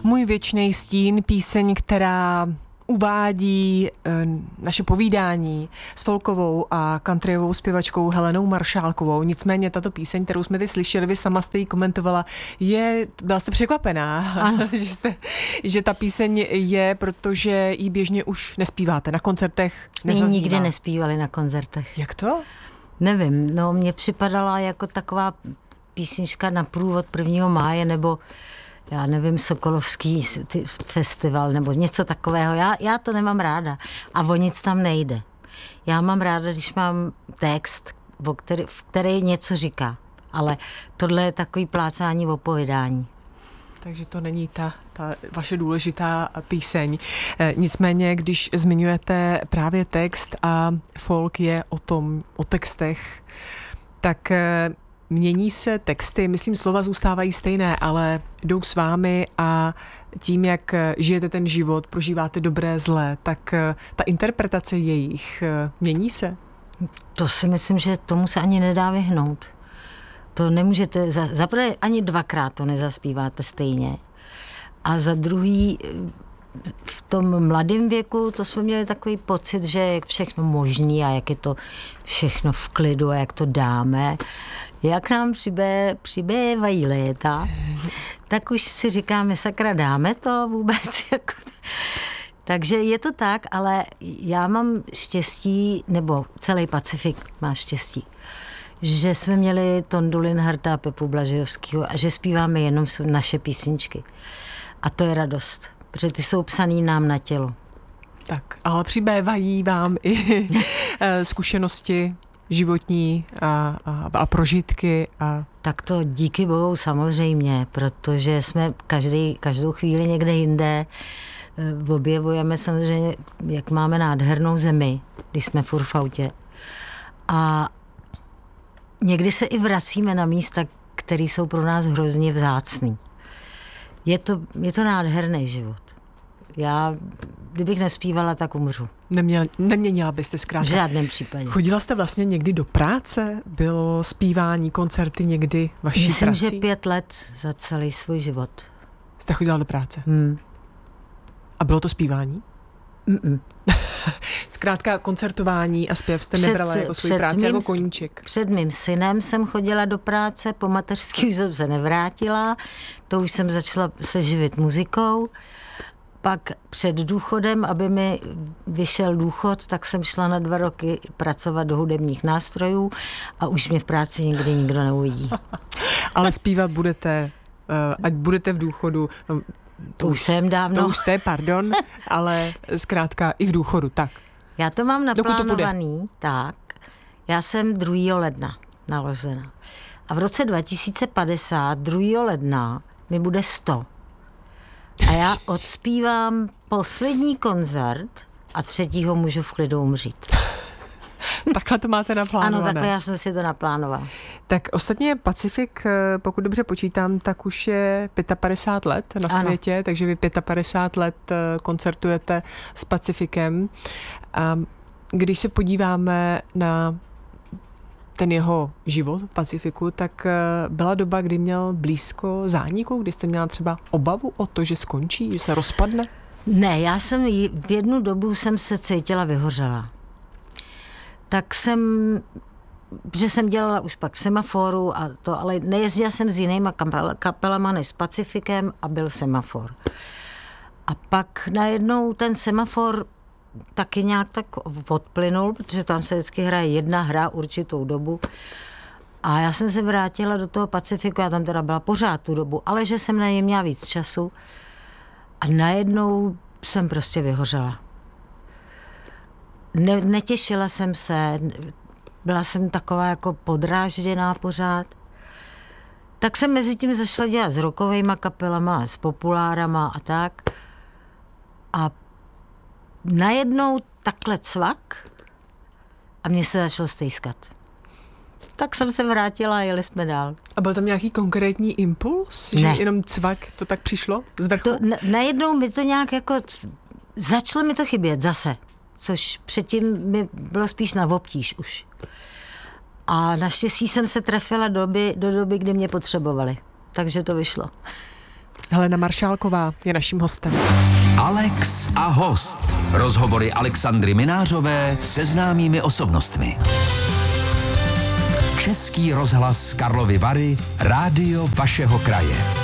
Můj věčný stín, píseň, která uvádí naše povídání s folkovou a countryovou zpěvačkou Helenou Maršálkovou. Nicméně tato píseň, kterou jsme teď slyšeli, vy sama jste ji komentovala, byla jste překvapená, že ta píseň je, protože ji běžně už nespíváte na koncertech. Jsme ji nikdy nespívali na koncertech. Jak to? Nevím, mně připadala jako taková písnička na průvod 1. máje, nebo já nevím, Sokolovský festival, nebo něco takového. Já to nemám ráda. A o nic tam nejde. Já mám ráda, když mám text, v který něco říká. Ale tohle je takový plácání o povídání. Takže to není ta vaše důležitá píseň. Nicméně, když zmiňujete právě text a folk je o textech, tak mění se texty, myslím, slova zůstávají stejné, ale jdou s vámi a tím, jak žijete ten život, prožíváte dobré, zlé, tak ta interpretace jejich mění se? To si myslím, že tomu se ani nedá vyhnout. To nemůžete, zaprvé ani dvakrát to nezaspíváte stejně. A za druhý, v tom mladém věku, to jsme měli takový pocit, že je všechno možný a jak je to všechno v klidu a jak to dáme. Jak nám přibývají léta, tak už si říkáme, sakra, dáme to vůbec? Takže je to tak, ale já mám štěstí, nebo celý Pacifik má štěstí, že jsme měli Tondu Linharta a Pepu Blažejovskýho a že zpíváme jenom naše písničky. A to je radost, protože ty jsou psaný nám na tělo. Tak, ale přibývají vám i zkušenosti životní a prožitky. Tak to díky Bohu samozřejmě, protože jsme každou chvíli někde jinde. Objevujeme samozřejmě, jak máme nádhernou zemi, když jsme furt v autě. A někdy se i vracíme na místa, které jsou pro nás hrozně vzácný. Je to nádherný život. Já, kdybych nespívala, tak umřu. Neměnila byste zkrátka? V žádném případě. Chodila jste vlastně někdy do práce? Bylo zpívání, koncerty někdy vaší prací? Myslím, že 5 let za celý svůj život. Jste chodila do práce? A bylo to zpívání? Zkrátka koncertování a zpěv jste nebrala jako svou práci, jako koníček. Před mým synem jsem chodila do práce, po mateřský už jsem se nevrátila, to už jsem začala se živit muzikou. Pak před důchodem, aby mi vyšel důchod, tak jsem šla na 2 roky pracovat do hudebních nástrojů a už mě v práci nikdy nikdo neuvidí. Ale zpívat budete, ať budete v důchodu. No, to už jsem dávno. To už jste, pardon, ale zkrátka i v důchodu, tak. Já to mám naplánovaný, tak. Já jsem 2. ledna naložena. A v roce 2050, 2. ledna, mi bude 100. A já odspívám poslední koncert a 3. můžu v klidu umřít. Takhle to máte naplánované. Ano, takhle já jsem si to naplánovala. Tak ostatně Pacifik, pokud dobře počítám, tak už je 55 let na světě, takže vy 55 let koncertujete s Pacifikem. A když se podíváme na ten jeho život v Pacifiku, tak byla doba, kdy měl blízko zániku, kdy jste měla třeba obavu o to, že skončí, že se rozpadne? Ne, já jsem v jednu dobu jsem se cítila vyhořela. Tak že jsem dělala už pak v Semaforu a to, ale nejezdila jsem s jinýma kapelama než s Pacifikem a byl Semafor. A pak najednou ten Semafor taky nějak tak odplynul, protože tam se vždycky hraje jedna hra určitou dobu. A já jsem se vrátila do toho Pacifiku, já tam teda byla pořád tu dobu, ale že jsem na něj měla víc času a najednou jsem prostě vyhořela. Netěšila jsem se, byla jsem taková jako podrážděná pořád. Tak jsem mezi tím zašla dělat s rockovejma kapelama, s populárama a tak. A najednou takhle cvak a mě se začalo stejskat. Tak jsem se vrátila a jeli jsme dál. A byl tam nějaký konkrétní impuls? Že jenom cvak to tak přišlo z vrchu? Najednou mi to nějak jako... Začalo mi to chybět zase. Což předtím mi bylo spíš na obtíž už. A naštěstí jsem se trefila do doby, kdy mě potřebovali. Takže to vyšlo. Helena Maršálková je naším hostem. Alex a host. Rozhovory Alexandry Minářové se známými osobnostmi. Český rozhlas Karlovy Vary, rádio vašeho kraje.